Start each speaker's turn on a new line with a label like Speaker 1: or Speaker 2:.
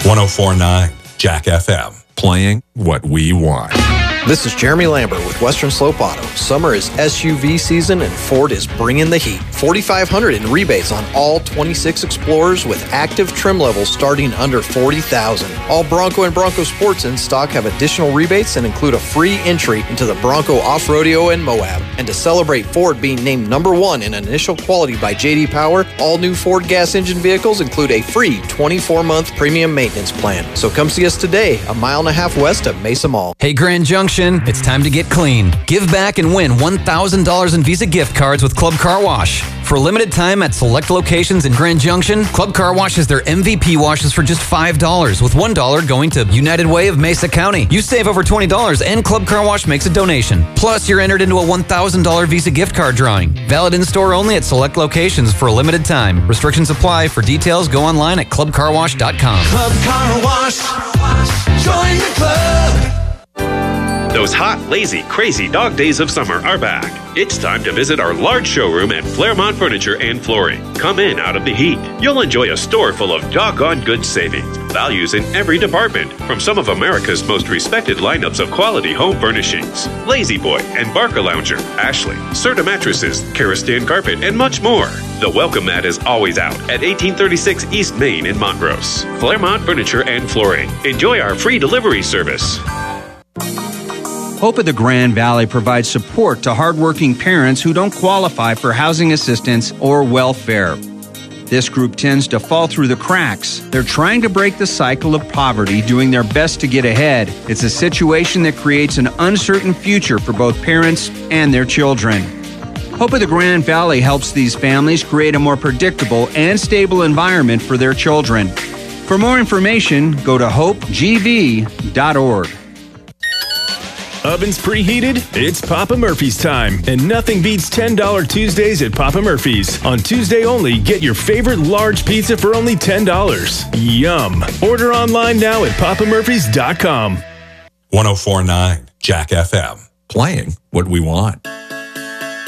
Speaker 1: 104.9 Jack FM. Playing what we want.
Speaker 2: This is Jeremy Lambert with Western Slope Auto. Summer is SUV season and Ford is bringing the heat. $4,500 in rebates on all 26 Explorers with active trim levels starting under $40,000. All Bronco and Bronco Sports in stock have additional rebates and include a free entry into the Bronco Off-Rodeo and Moab. And to celebrate Ford being named #1 in initial quality by J.D. Power, all new Ford gas engine vehicles include a free 24-month premium maintenance plan. So come see us today, a mile and a half west of Mesa Mall.
Speaker 3: Hey, Grand Junction, it's time to get clean. Give back and win $1,000 in Visa gift cards with Club Car Wash. For a limited time at select locations in Grand Junction, Club Car Wash has their MVP washes for just $5, with $1 going to United Way of Mesa County. You save over $20 and Club Car Wash makes a donation. Plus, you're entered into a $1,000 Visa gift card drawing. Valid in-store only at select locations for a limited time. Restrictions apply. For details, go online at clubcarwash.com.
Speaker 4: Club Car Wash. Join the club.
Speaker 5: Those hot, lazy, crazy dog days of summer are back. It's time to visit our large showroom at Claremont Furniture and Flooring. Come in out of the heat. You'll enjoy a store full of doggone good savings. Values in every department from some of America's most respected lineups of quality home furnishings. Lazy Boy and Barker Lounger, Ashley, Serta Mattresses, Karastan Carpet, and much more. The welcome mat is always out at 1836 East Main in Montrose. Claremont Furniture and Flooring. Enjoy our free delivery service.
Speaker 6: Hope of the Grand Valley provides support to hardworking parents who don't qualify for housing assistance or welfare. This group tends to fall through the cracks. They're trying to break the cycle of poverty, doing their best to get ahead. It's a situation that creates an uncertain future for both parents and their children. Hope of the Grand Valley helps these families create a more predictable and stable environment for their children. For more information, go to hopegv.org.
Speaker 7: Ovens preheated? It's Papa Murphy's time. And nothing beats $10 Tuesdays at Papa Murphy's. On Tuesday only, get your favorite large pizza for only $10. Yum. Order online now at papamurphys.com.
Speaker 1: 104.9 Jack FM. Playing what we want.